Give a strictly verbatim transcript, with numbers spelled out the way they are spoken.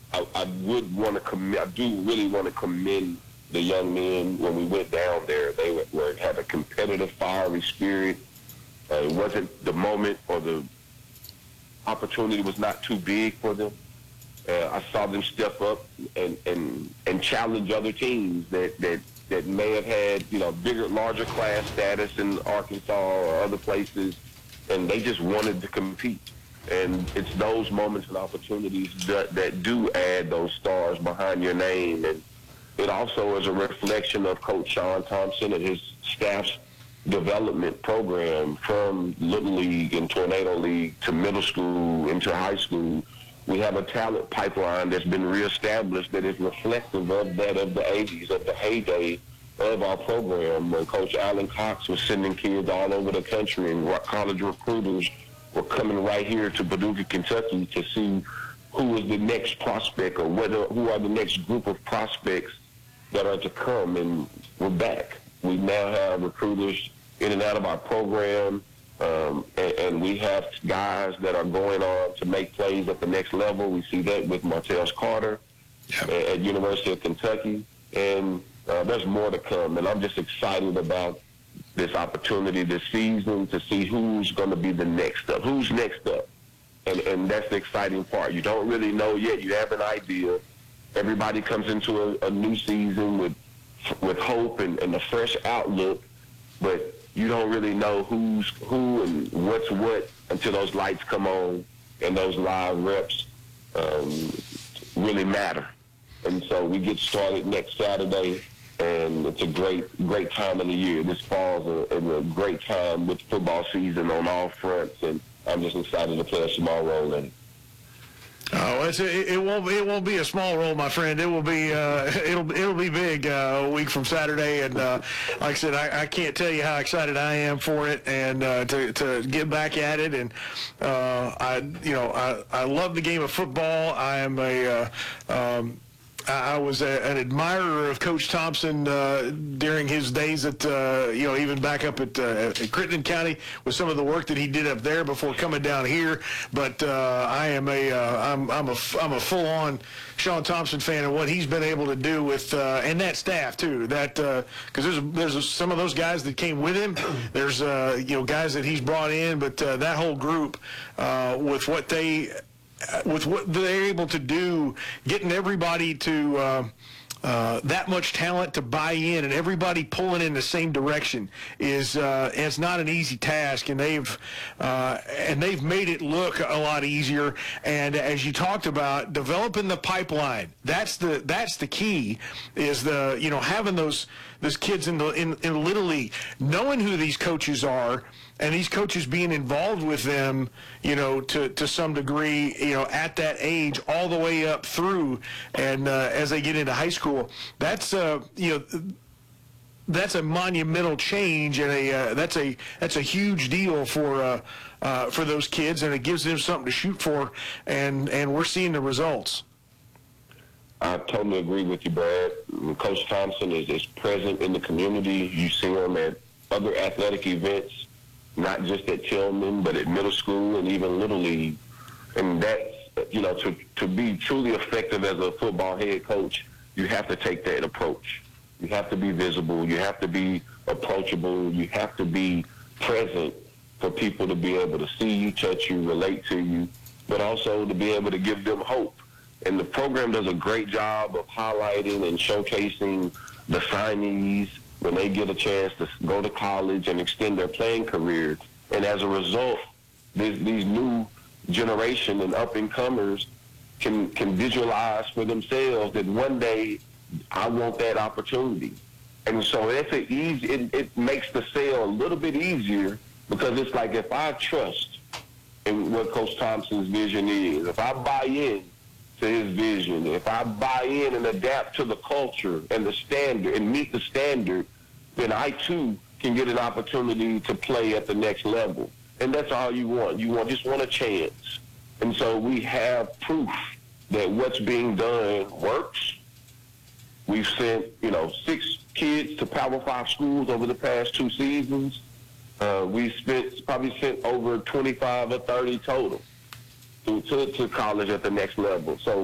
I, I would want to commend, I do really want to commend the young men when we went down there. They were, were had a competitive, fiery spirit. Uh, it wasn't the moment or the opportunity was not too big for them. Uh, I saw them step up and, and, and challenge other teams that, that, that may have had, you know, bigger, larger class status in Arkansas or other places, and they just wanted to compete. And it's those moments and opportunities that, that do add those stars behind your name. And it also is a reflection of Coach Sean Thompson and his staff's development program from Little League and Tornado League to middle school into high school. We have a talent pipeline that's been reestablished that is reflective of that of the eighties, of the heyday of our program, when Coach Alan Cox was sending kids all over the country and college recruiters were coming right here to Paducah, Kentucky to see who is the next prospect or whether, who are the next group of prospects that are to come. And we're back. We now have recruiters in and out of our program, um, and, and we have guys that are going on to make plays at the next level. We see that with Martellus Carter yep. at, at University of Kentucky, and uh, there's more to come. And I'm just excited about this opportunity this season to see who's going to be the next up, who's next up. And, and that's the exciting part. You don't really know yet. You have an idea. Everybody comes into a, a new season with with hope and, and a fresh outlook, but you don't really know who's who and what's what until those lights come on and those live reps um, really matter. And so we get started next Saturday, and it's a great, great time of the year. This fall's a, a great time with football season on all fronts, and I'm just excited to play a small role in it. Oh, it's a, it won't it won't be a small role, my friend. It will be uh, it'll it'll be big uh, a week from Saturday, and uh, like I said, I, I can't tell you how excited I am for it, and uh, to to get back at it. And uh, I you know I, I love the game of football. I am a uh, um, I was a, an admirer of Coach Thompson uh, during his days at, uh, you know, even back up at, uh, at Crittenden County with some of the work that he did up there before coming down here. But uh, I am a, uh, I'm, I'm a, I'm a full-on Sean Thompson fan and what he's been able to do with, uh, and that staff too. That because uh, there's there's some of those guys that came with him. There's uh, you know guys that he's brought in, but uh, that whole group uh, with what they. with what they're able to do, getting everybody to uh, uh, that much talent to buy in and everybody pulling in the same direction is uh, it's not an easy task, and they've uh, and they've made it look a lot easier. And as you talked about, developing the pipeline, that's the that's the key, is the you know having those those kids in the in, in Little League, knowing who these coaches are. And these coaches being involved with them, you know, to, to some degree, you know, at that age, all the way up through, and uh, as they get into high school, that's uh, you know, that's a monumental change, and a uh, that's a that's a huge deal for uh, uh, for those kids, and it gives them something to shoot for, and and we're seeing the results. I totally agree with you, Brad. Coach Thompson is, is present in the community. You see him at other athletic events, not just at Tillman, but at middle school and even Little League. And that's, you know, to, to be truly effective as a football head coach, you have to take that approach. You have to be visible. You have to be approachable. You have to be present for people to be able to see you, touch you, relate to you, but also to be able to give them hope. And the program does a great job of highlighting and showcasing the signees when they get a chance to go to college and extend their playing careers. And as a result, these, these new generation and up-and-comers can, can visualize for themselves that one day I want that opportunity. And so it's a easy, it, it makes the sale a little bit easier, because it's like, if I trust in what Coach Thompson's vision is, if I buy in to his vision, if I buy in and adapt to the culture and the standard and meet the standard, then I too can get an opportunity to play at the next level. And that's all you want. You want just want a chance. And so we have proof that what's being done works. We've sent, you know, six kids to Power Five schools over the past two seasons. Uh, we spent probably sent over twenty-five or thirty total to, to, to college at the next level. So